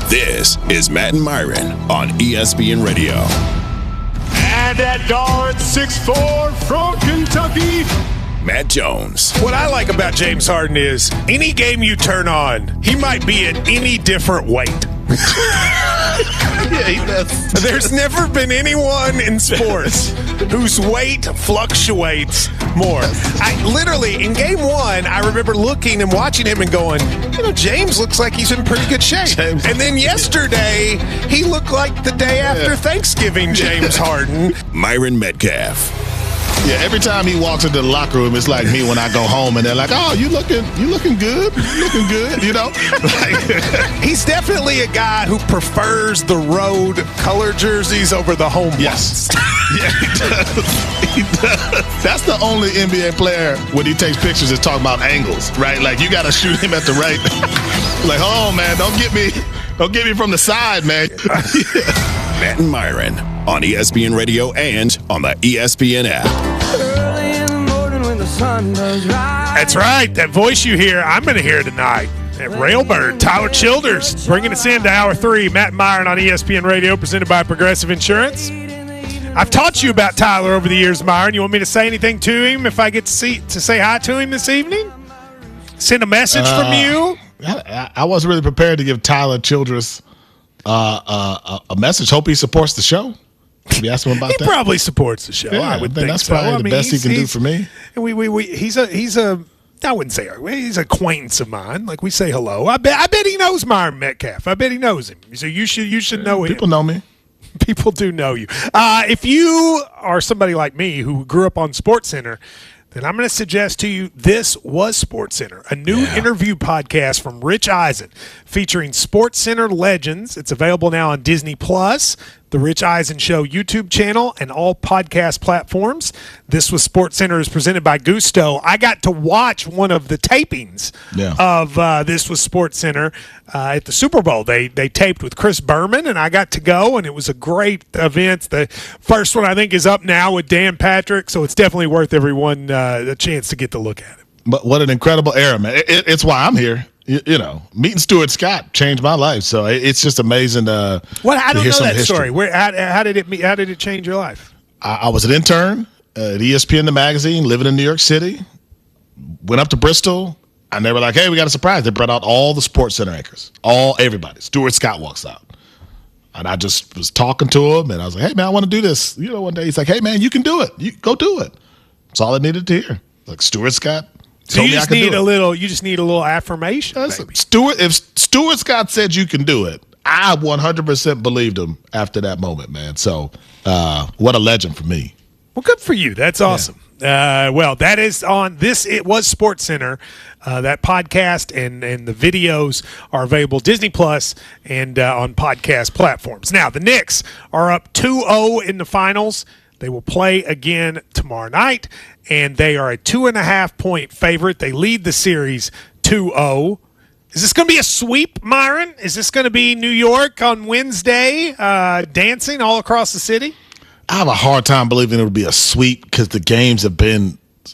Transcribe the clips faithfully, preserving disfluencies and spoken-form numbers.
This is Matt and Myron on E S P N Radio. And at guard, six foot four from Kentucky, Matt Jones. What I like about James Harden is any game you turn on, he might be at any different weight. Yeah, he does. There's never been anyone in sports whose weight fluctuates more. I literally, in game one, I remember looking and watching him and going, you know, James looks like he's in pretty good shape. James. And then yesterday, he looked like the day after Yeah. Thanksgiving James Harden. Myron Metcalf. Yeah, every time he walks into the locker room, it's like me when I go home, and they're like, "Oh, you looking, you looking good, you looking good," you know. Like, He's definitely a guy who prefers the road color jerseys over the home yes, ones. yeah, he does. He does. That's the only N B A player when he takes pictures is talking about angles, right? Like you got to shoot him at the right. Like, oh man, don't get me, don't get me from the side, man. Matt and Myron on E S P N Radio and on the E S P N app. Early in the morning when the sun does rise. That's right. That voice you hear, I'm going to hear tonight. At Railbird, Tyler Childers bringing us into hour three. Matt and Myron on E S P N Radio, presented by Progressive Insurance. I've taught you about Tyler over the years, Myron. You want me to say anything to him if I get to see to say hi to him this evening? Send a message Uh, from you? I, I wasn't really prepared to give Tyler Childress uh, uh, a message. Hope he supports the show. Can you ask him about He that? probably supports the show. Yeah, I would I think think that's so. probably I the mean, best he he's- can do he's- for me. And we, we, we, he's a, he's a. I wouldn't say he's an acquaintance of mine. Like we say hello. I bet, I bet he knows Myron Metcalf. I bet he knows him. So you should, you should know him. People know me. People do know you. Uh, if you are somebody like me who grew up on SportsCenter, then I'm going to suggest to you this was SportsCenter, a new Yeah. interview podcast from Rich Eisen featuring SportsCenter legends. It's available now on Disney Plus, the Rich Eisen Show YouTube channel, and all podcast platforms. This was SportsCenter is presented by Gusto. I got to watch one of the tapings Yeah. of uh, This was SportsCenter uh, at the Super Bowl. They they taped with Chris Berman, and I got to go, and it was a great event. The first one, I think, is up now with Dan Patrick, so it's definitely worth everyone uh, a chance to get to look at it. But what an incredible era, man. It, it, it's why I'm here. You, you know, meeting Stuart Scott changed my life. So it, it's just amazing uh, What I to don't hear know some of that the history. story. Where how, how did it how did it change your life? I, I was an intern at E S P N the magazine, living in New York City. Went up to Bristol, and they were like, "Hey, we got a surprise." They brought out all the SportsCenter anchors, all everybody. Stuart Scott walks out, and I just was talking to him, and I was like, "Hey, man, I want to do this." You know, one day he's like, "Hey, man, you can do it. You go do it." That's all I needed to hear. Like Stuart Scott. So told you me I just could do need a it. little. You just need a little affirmation. Listen, Maybe. Stuart, if Stuart Scott said you can do it, I one hundred percent believed him after that moment, man. So, uh, what a legend for me. Well, good for you. That's awesome. Uh, well, that is on this. It was SportsCenter. Uh, that podcast and and the videos are available Disney Plus and uh, on podcast platforms. Now the Knicks are up two oh in the finals. They will play again tomorrow night, and they are a two and a half point favorite. They lead the series two oh. Is this going to be a sweep, Myron? Is this going to be New York on Wednesday, uh, dancing all across the city? I have a hard time believing it'll be a sweep because the games have been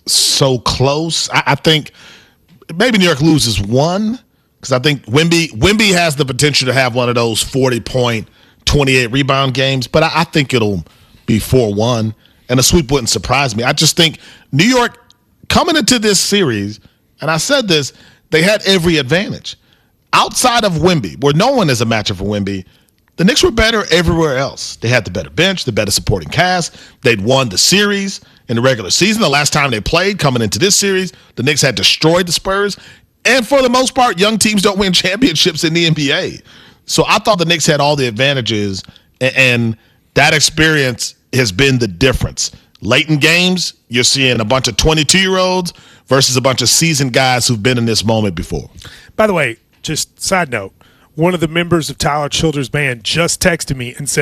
so close. I, I think maybe New York loses one because I think Wemby Wemby has the potential to have one of those forty point, twenty-eight rebound games, but I, I think it'll be four one, and a sweep wouldn't surprise me. I just think New York coming into this series, and I said this, they had every advantage. Outside of Wemby, where no one is a matchup for Wemby, the Knicks were better everywhere else. They had the better bench, the better supporting cast. They'd won the series in the regular season. The last time they played coming into this series, the Knicks had destroyed the Spurs. And for the most part, young teams don't win championships in the N B A. So I thought the Knicks had all the advantages, and that experience has been the difference. Late in games, you're seeing a bunch of twenty-two-year-olds versus a bunch of seasoned guys who've been in this moment before. By the way, just side note, one of the members of Tyler Childers' band just texted me and said,